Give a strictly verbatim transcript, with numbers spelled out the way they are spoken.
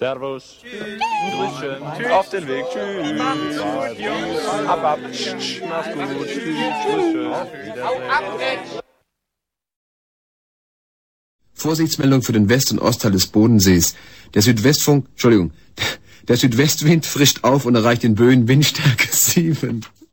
Servus. Grüßchen. Tschüss. Auf den Weg. Tschüss. Macht's gut, Jungs. Ab, ab. Mach's gut. Tschüss. Grüßchen. Auf Wiedersehen. Vorsichtsmeldung für den West- und Ostteil des Bodensees. Der Südwestfunk, Entschuldigung, der Südwestwind frischt auf und erreicht in Böen Windstärke sieben.